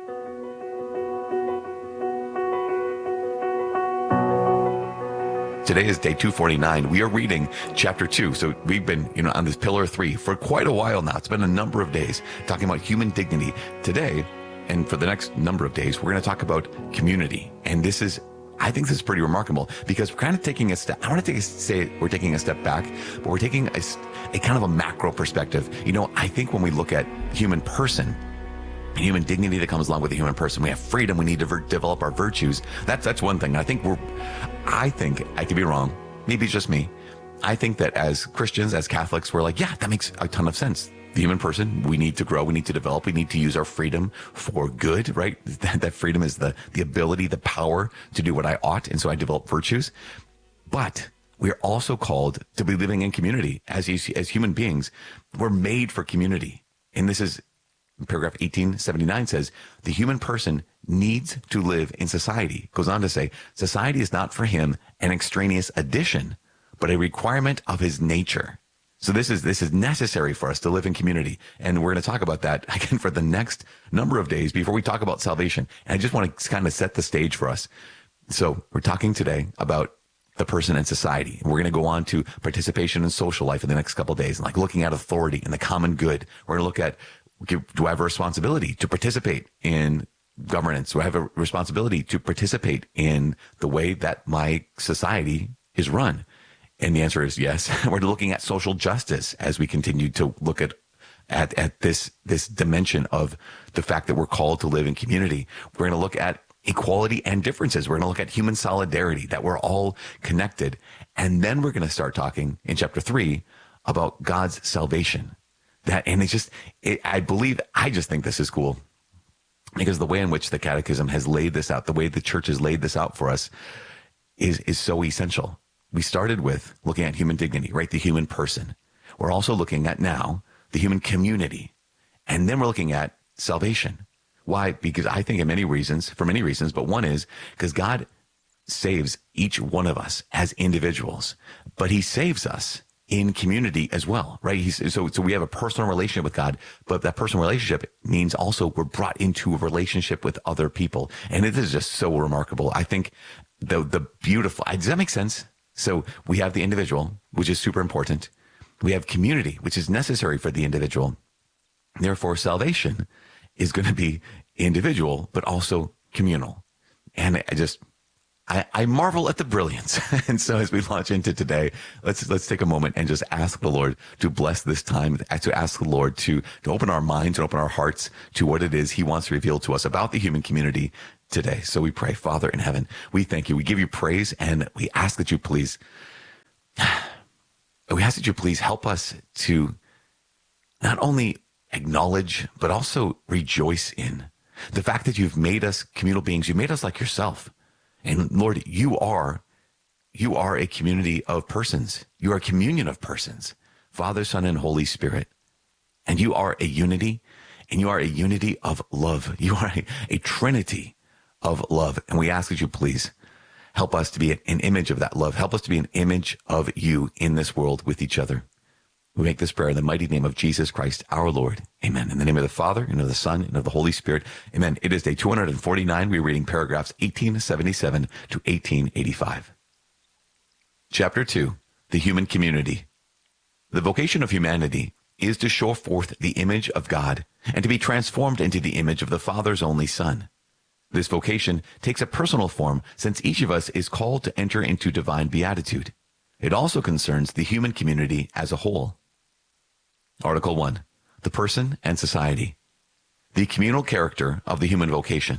Today is day two forty-nine. We are reading chapter two. So we've been, you know, on this pillar three for quite a while now. It's been a number of days talking about human dignity. Today, and for the next number of days, we're going to talk about community. And this is, I think this is pretty remarkable because we're kind of taking a step, I want to take a, say we're taking a step back, but we're taking a, a kind of a macro perspective. You know, I think when we look at human person, human dignity that comes along with the human person, we have freedom, we need to ver- develop our virtues. That's that's one thing. I think we're, I think, I could be wrong, maybe it's just me. I think that as Christians, as Catholics, we're like, yeah, that makes a ton of sense. The human person, we need to grow, we need to develop, we need to use our freedom for good, right? That, that freedom is the, the ability, the power to do what I ought, and so I develop virtues. But we're also called to be living in community. As, as human beings, we're made for community. And this is, paragraph eighteen seventy-nine says, the human person needs to live in society. It goes on to say, society is not for him an extraneous addition, but a requirement of his nature. So this is this is necessary for us to live in community. And we're going to talk about that again for the next number of days before we talk about salvation. And I just want to kind of set the stage for us. So we're talking today about the person and society. And we're going to go on to participation in social life in the next couple of days, and like looking at authority and the common good. We're going to look at, do I have a responsibility to participate in governance? Do I have a responsibility to participate in the way that my society is run? And the answer is yes. We're looking at social justice as we continue to look at, at, at this, this dimension of the fact that we're called to live in community. We're going to look at equality and differences. We're going to look at human solidarity, that we're all connected. And then we're going to start talking in chapter three about God's salvation. That, and it's just, it, I believe, I just think this is cool because the way in which the Catechism has laid this out, the way the church has laid this out for us is, is so essential. We started with looking at human dignity, right? The human person. We're also looking at now the human community. And then we're looking at salvation. Why? Because I think in many reasons, for many reasons, but one is because God saves each one of us as individuals, but he saves us in community as well, right? He's, so, so we have a personal relationship with God, but that personal relationship means also we're brought into a relationship with other people. And it is just so remarkable. I think the, the beautiful, does that make sense? So we have the individual, which is super important. We have community, which is necessary for the individual. Therefore, salvation is going to be individual, but also communal. And I just, I, I marvel at the brilliance. And so as we launch into today, let's let's take a moment and just ask the Lord to bless this time, to ask the Lord to, to open our minds and open our hearts to what it is he wants to reveal to us about the human community, today. So we pray, Father in heaven, we thank you. We give you praise, and we ask that you please, we ask that you please help us to not only acknowledge, but also rejoice in the fact that you've made us communal beings. You made us like yourself. And Lord, you are, you are a community of persons. You are a communion of persons, Father, Son, and Holy Spirit. And you are a unity, and you are a unity of love. You are a, a trinity of love. And we ask that you please help us to be an image of that love. Help us to be an image of you in this world with each other. We make this prayer in the mighty name of Jesus Christ, our Lord. Amen. In the name of the Father, and of the Son, and of the Holy Spirit. Amen. It is day two hundred forty-nine. We're reading paragraphs eighteen seventy-seven to eighteen eighty-five. Chapter two, the human community. The vocation of humanity is to show forth the image of God and to be transformed into the image of the Father's only Son. This vocation takes a personal form, since each of us is called to enter into divine beatitude. It also concerns the human community as a whole. Article one, the person and society. The communal character of the human vocation.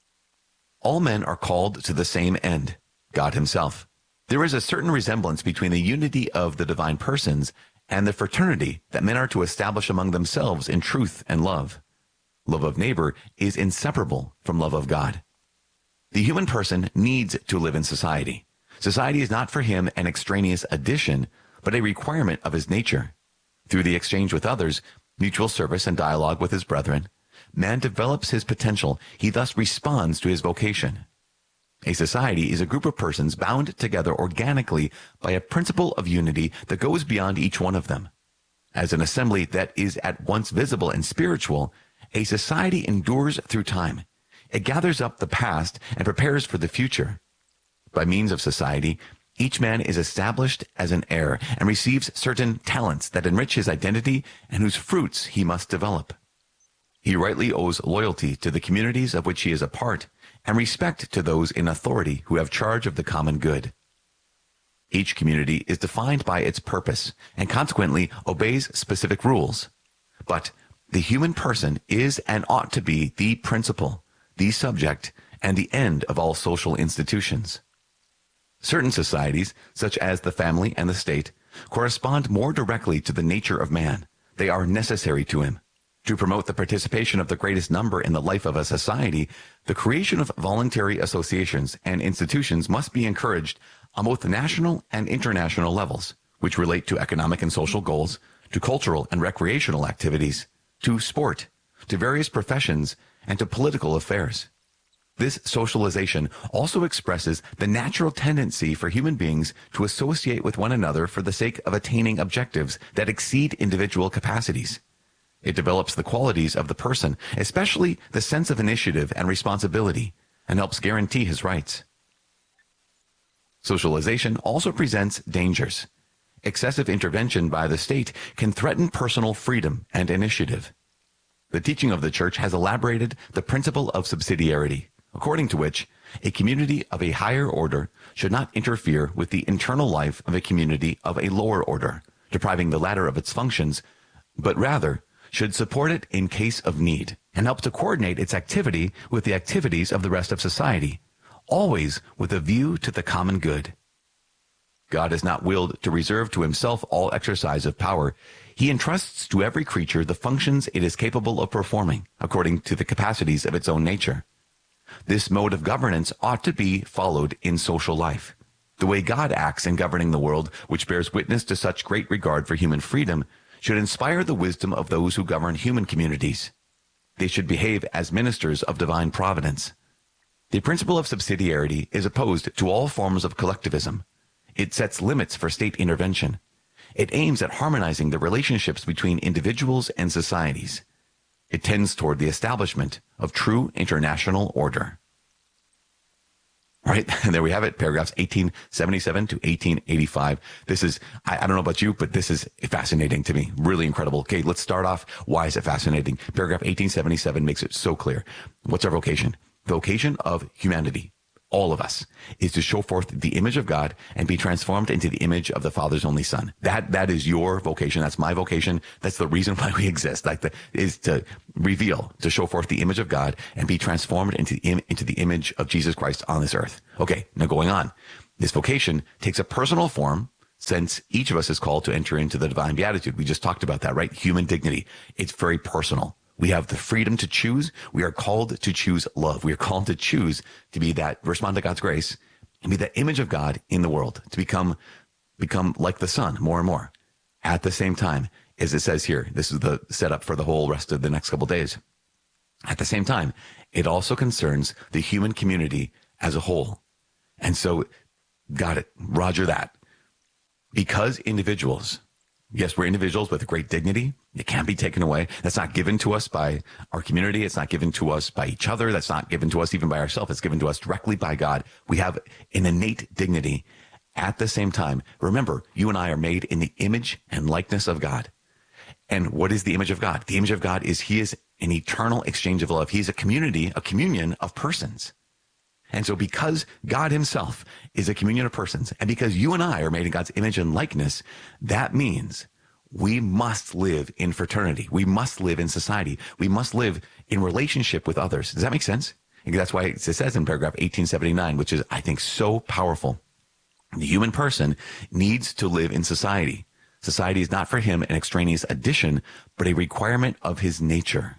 All men are called to the same end, God himself. There is a certain resemblance between the unity of the divine persons and the fraternity that men are to establish among themselves in truth and love. Love of neighbor is inseparable from love of God. The human person needs to live in society. Society is not for him an extraneous addition, but a requirement of his nature. Through the exchange with others, mutual service, and dialogue with his brethren, man develops his potential. He thus responds to his vocation. A society is a group of persons bound together organically by a principle of unity that goes beyond each one of them. As an assembly that is at once visible and spiritual, a society endures through time. It gathers up the past and prepares for the future. By means of society, each man is established as an heir and receives certain talents that enrich his identity and whose fruits he must develop. He rightly owes loyalty to the communities of which he is a part and respect to those in authority who have charge of the common good. Each community is defined by its purpose and consequently obeys specific rules. But the human person is and ought to be the principle, the subject, and the end of all social institutions. Certain societies, such as the family and the state, correspond more directly to the nature of man. They are necessary to him. To promote the participation of the greatest number in the life of a society, the creation of voluntary associations and institutions must be encouraged on both the national and international levels, which relate to economic and social goals, to cultural and recreational activities, to sport, to various professions, and to political affairs. This socialization also expresses the natural tendency for human beings to associate with one another for the sake of attaining objectives that exceed individual capacities. It develops the qualities of the person, especially the sense of initiative and responsibility, and helps guarantee his rights. Socialization also presents dangers. Excessive intervention by the state can threaten personal freedom and initiative. The teaching of the Church has elaborated the principle of subsidiarity, according to which a community of a higher order should not interfere with the internal life of a community of a lower order, depriving the latter of its functions, but rather should support it in case of need and help to coordinate its activity with the activities of the rest of society, always with a view to the common good. God has not willed to reserve to himself all exercise of power. He entrusts to every creature the functions it is capable of performing, according to the capacities of its own nature. This mode of governance ought to be followed in social life. The way God acts in governing the world, which bears witness to such great regard for human freedom, should inspire the wisdom of those who govern human communities. They should behave as ministers of divine providence. The principle of subsidiarity is opposed to all forms of collectivism. It sets limits for state intervention. It aims at harmonizing the relationships between individuals and societies. It tends toward the establishment of true international order. All right, and there we have it, paragraphs eighteen seventy-seven to eighteen eighty-five. This is, I, I don't know about you, but this is fascinating to me. Really incredible. Okay, let's start off. Why is it fascinating? Paragraph eighteen seventy-seven makes it so clear. What's our vocation? Vocation of humanity. all of us, is to show forth the image of God and be transformed into the image of the Father's only Son. That, that is your vocation. That's my vocation. That's the reason why we exist. Like the, is to reveal, to show forth the image of God and be transformed into, into the image of Jesus Christ on this earth. Okay. Now going on, this vocation takes a personal form, since each of us is called to enter into the divine beatitude. We just talked about that, right? Human dignity. It's very personal. We have the freedom to choose. We are called to choose love. We are called to choose to be that, respond to God's grace and be that image of God in the world, to become, become like the Son more and more. At the same time, as it says here, this is the setup for the whole rest of the next couple of days. At the same time, it also concerns the human community as a whole. And so, got it. Roger that. Because individuals, yes, we're individuals with great dignity. It can't be taken away. That's not given to us by our community. It's not given to us by each other. That's not given to us even by ourselves. It's given to us directly by God. We have an innate dignity. At the same time, remember, you and I are made in the image and likeness of God. And what is the image of God? The image of God is he is an eternal exchange of love. He's a community, a communion of persons. And so because God himself is a communion of persons, and because you and I are made in God's image and likeness, that means we must live in fraternity. We must live in society. We must live in relationship with others. Does that make sense? And that's why it says in paragraph eighteen seventy-nine, which is, I think, so powerful. The human person needs to live in society. Society is not for him an extraneous addition, but a requirement of his nature.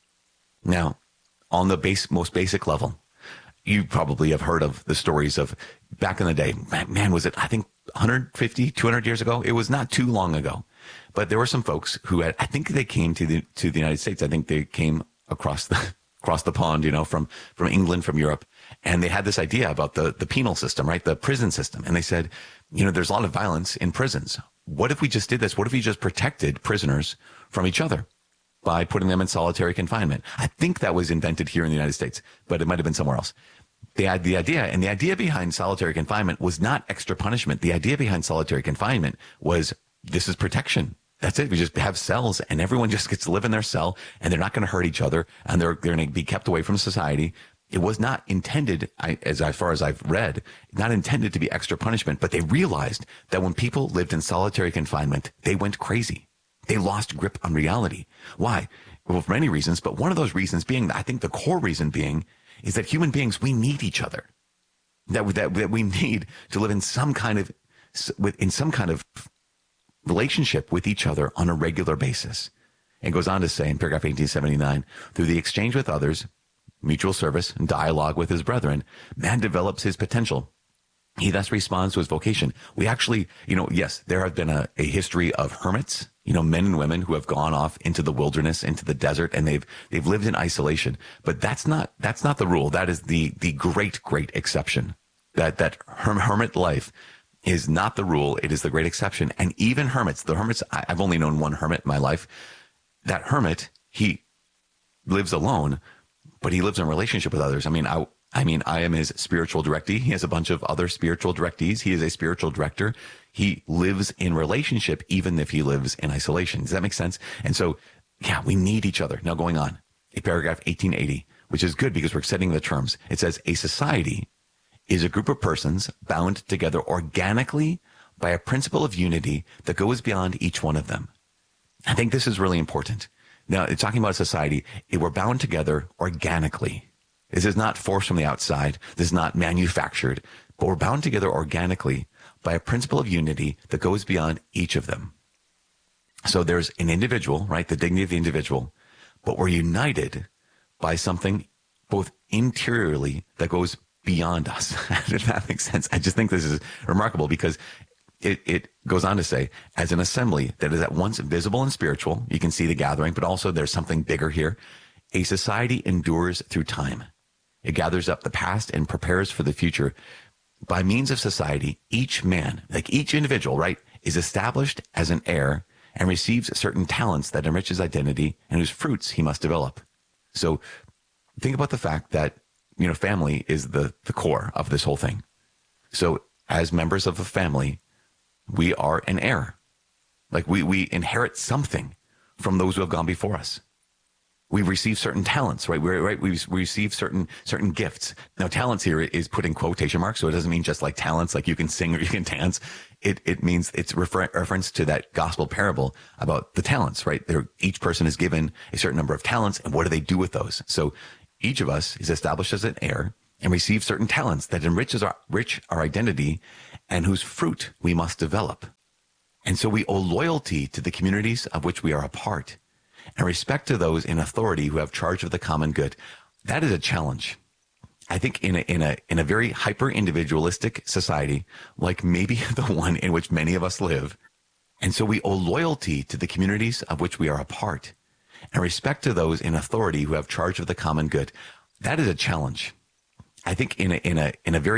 Now, on the base, most basic level, you probably have heard of the stories of back in the day. Man, man, was it, I think, one hundred fifty, two hundred years ago? It was not too long ago. But there were some folks who had, I think they came to the, to the United States. I think they came across the, across the pond, you know, from, from England, from Europe. And they had this idea about the, the penal system, right? The prison system. And they said, you know, there's a lot of violence in prisons. What if we just did this? What if we just protected prisoners from each other by putting them in solitary confinement? I think that was invented here in the United States, but it might have been somewhere else. They had the idea, and the idea behind solitary confinement was not extra punishment. The idea behind solitary confinement was, this is protection. That's it. We just have cells, and everyone just gets to live in their cell, and they're not going to hurt each other, and they're, they're going to be kept away from society. It was not intended, I, as, as far as I've read, not intended to be extra punishment, but they realized that when people lived in solitary confinement, they went crazy. They lost grip on reality. Why? Well, for many reasons, but one of those reasons being, I think the core reason being, is that human beings, we need each other. That, that, that we need to live in some kind of, in some kind of relationship with each other on a regular basis. It goes on to say in paragraph eighteen seventy-nine, through the exchange with others, mutual service, and dialogue with his brethren, man develops his potential. He thus responds to his vocation. We actually, you know, yes, there have been a, a history of hermits, you know, men and women who have gone off into the wilderness, into the desert, and they've, they've lived in isolation. But that's not, that's not the rule. That is the, the great, great exception. That, that herm, hermit life is not the rule. It is the great exception. And even hermits, the hermits, I, I've only known one hermit in my life. That hermit, he lives alone, but he lives in relationship with others. I mean, I, I mean, I am his spiritual directee. He has a bunch of other spiritual directees. He is a spiritual director. He lives in relationship, even if he lives in isolation. Does that make sense? And so, yeah, we need each other. Now going on, in paragraph eighteen eighty, which is good because we're setting the terms. It says, a society is a group of persons bound together organically by a principle of unity that goes beyond each one of them. I think this is really important. Now, it's talking about society. We're bound together organically. This is not forced from the outside. This is not manufactured, but we're bound together organically by a principle of unity that goes beyond each of them. So there's an individual, right? The dignity of the individual, but we're united by something both interiorly that goes beyond us. If that makes sense. I just think this is remarkable because it, it goes on to say, as an assembly that is at once visible and spiritual, you can see the gathering, but also there's something bigger here. A society endures through time. It gathers up the past and prepares for the future. By means of society, each man, like each individual, right, is established as an heir and receives certain talents that enrich his identity and whose fruits he must develop. So think about the fact that, you know, family is the, the core of this whole thing. So as members of a family, we are an heir. Like we, we inherit something from those who have gone before us. We receive certain talents, right? We're, right? We we receive certain certain gifts. Now, talents here is put in quotation marks, so it doesn't mean just like talents, like you can sing or you can dance. It it means it's refer- reference to that gospel parable about the talents, right? They're, each person is given a certain number of talents, and what do they do with those? So each of us is established as an heir and receives certain talents that enriches our rich our identity, and whose fruit we must develop. And so we owe loyalty to the communities of which we are a part, and respect to those in authority who have charge of the common good. That is a challenge. I think in a, in a, in a very hyper individualistic society, like maybe the one in which many of us live. And so we owe loyalty to the communities of which we are a part, and respect to those in authority who have charge of the common good. That is a challenge. I think in a, in a, in a very